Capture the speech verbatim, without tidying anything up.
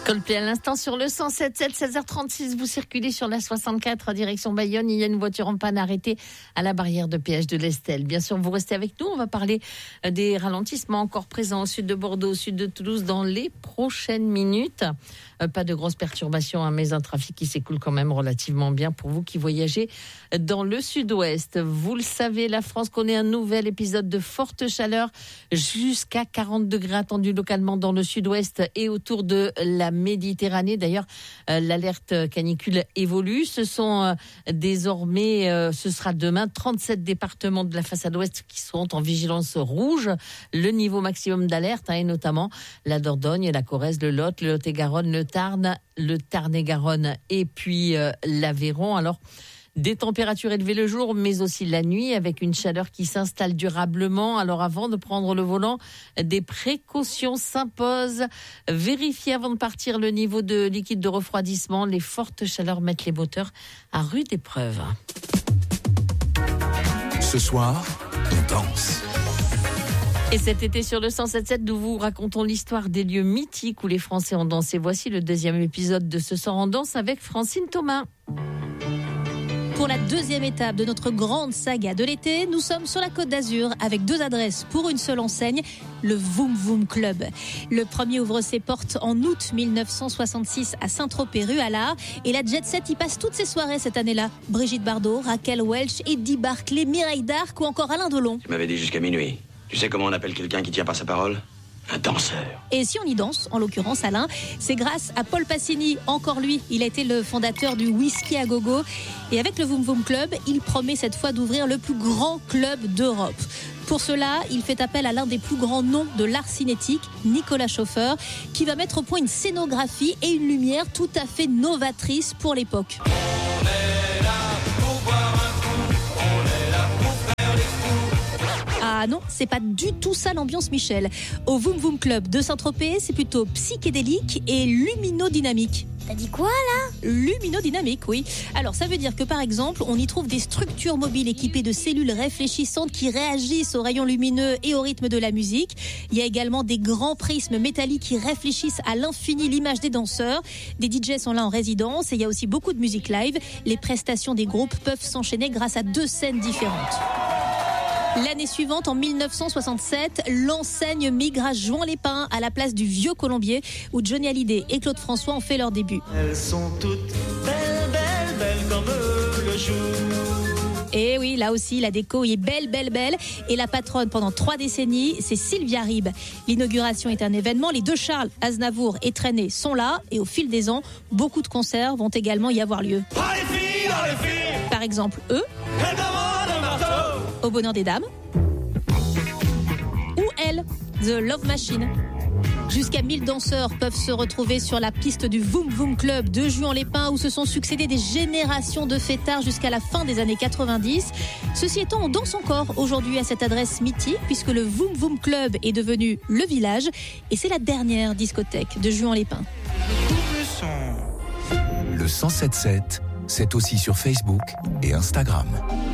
Coldplay à l'instant sur le cent sept virgule sept, seize heures trente-six, vous circulez sur la soixante-quatre direction Bayonne. Il y a une voiture en panne arrêtée à la barrière de péage de l'Estel. Bien sûr, vous restez avec nous. On va parler des ralentissements encore présents au sud de Bordeaux, au sud de Toulouse dans les prochaines minutes. Pas de grosses perturbations, hein, mais un trafic qui s'écoule quand même relativement bien pour vous qui voyagez dans le sud-ouest. Vous le savez, la France connaît un nouvel épisode de forte chaleur, jusqu'à quarante degrés attendus localement dans le sud-ouest et autour de la Méditerranée. D'ailleurs, euh, l'alerte canicule évolue. Ce sont euh, désormais, euh, ce sera demain, trente-sept départements de la façade ouest qui seront en vigilance rouge. Le niveau maximum d'alerte, hein, et notamment la Dordogne, la Corrèze, le Lot, le Lot-et-Garonne, le Tarn, le Tarn-et-Garonne et puis euh, l'Aveyron. Alors, des températures élevées le jour, mais aussi la nuit, avec une chaleur qui s'installe durablement. Alors, avant de prendre le volant, des précautions s'imposent. Vérifiez avant de partir le niveau de liquide de refroidissement. Les fortes chaleurs mettent les moteurs à rude épreuve. Ce soir, on danse. Et cet été sur le cent sept virgule sept, nous vous racontons l'histoire des lieux mythiques où les Français ont dansé. Voici le deuxième épisode de Ce soir on danse avec Francine Thomas. Pour la deuxième étape de notre grande saga de l'été, nous sommes sur la Côte d'Azur avec deux adresses pour une seule enseigne, le Voom Voom Club. Le premier ouvre ses portes en août dix-neuf cent soixante-six à Saint-Tropez, rue Allard. Et la Jet Set y passe toutes ses soirées cette année-là. Brigitte Bardot, Raquel Welch, Eddie Barclay, Mireille Darc ou encore Alain Delon. Tu m'avais dit jusqu'à minuit. Tu sais comment on appelle quelqu'un qui tient pas sa parole ? Un danseur. Et si on y danse, en l'occurrence Alain, c'est grâce à Paul Passini, encore lui. Il a été le fondateur du whisky à gogo. Et avec le Voom Voom Club, il promet cette fois d'ouvrir le plus grand club d'Europe. Pour cela, il fait appel à l'un des plus grands noms de l'art cinétique, Nicolas Schoffer, qui va mettre au point une scénographie et une lumière tout à fait novatrice pour l'époque. On est là pour boire un coup, on est là pour faire les fous. Ah non, c'est pas du tout ça l'ambiance Michel. Au Voom Voom Club de Saint-Tropez, c'est plutôt psychédélique et luminodynamique. T'as dit quoi là ? Luminodynamique, oui. Alors ça veut dire que par exemple, on y trouve des structures mobiles équipées de cellules réfléchissantes qui réagissent aux rayons lumineux et au rythme de la musique. Il y a également des grands prismes métalliques qui réfléchissent à l'infini l'image des danseurs. Des D Js sont là en résidence et il y a aussi beaucoup de musique live. Les prestations des groupes peuvent s'enchaîner grâce à deux scènes différentes. L'année suivante, en dix-neuf cent soixante-sept, l'enseigne migre à Juan-les-Pins, à la place du Vieux Colombier, où Johnny Hallyday et Claude François ont fait leur début. Elles sont toutes belles, belles, belles comme le jour. Et oui, là aussi, la déco est belle, belle, belle. Et la patronne pendant trois décennies, c'est Sylvia Ribes. L'inauguration est un événement. Les deux Charles, Aznavour et Trenet sont là. Et au fil des ans, beaucoup de concerts vont également y avoir lieu. Oh les filles, oh les filles. Par exemple, eux, Elles demandent un marteau. Au Bonheur des Dames. Ou elle, The Love Machine. Jusqu'à mille danseurs peuvent se retrouver sur la piste du Voom Voom Club de Juan-les-Pins où se sont succédés des générations de fêtards jusqu'à la fin des années quatre-vingt-dix. Ceci étant, on danse encore aujourd'hui à cette adresse mythique puisque le Voom Voom Club est devenu le village et c'est la dernière discothèque de Juan-les-Pins. Le cent sept virgule sept, c'est aussi sur Facebook et Instagram.